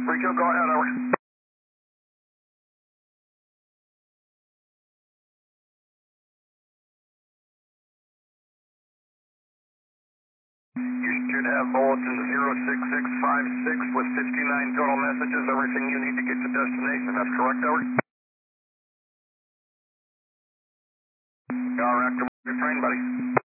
Rico, go ahead, over. You should have bulletin 06656 with 59 total messages, everything you need to get to destination. That's correct, over? All right, train, buddy.